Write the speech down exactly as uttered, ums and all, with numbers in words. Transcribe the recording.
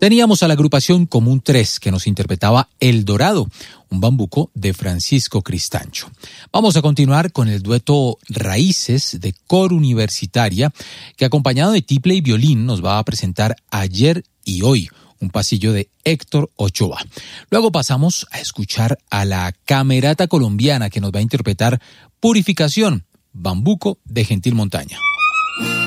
Teníamos a la agrupación Común tres que nos interpretaba El Dorado, un bambuco de Francisco Cristancho. Vamos a continuar con el dueto Raíces de Coro Universitaria, que acompañado de tiple y violín nos va a presentar Ayer y Hoy, un pasillo de Héctor Ochoa. Luego pasamos a escuchar a la Camerata Colombiana, que nos va a interpretar Purificación, bambuco de Gentil Montaña.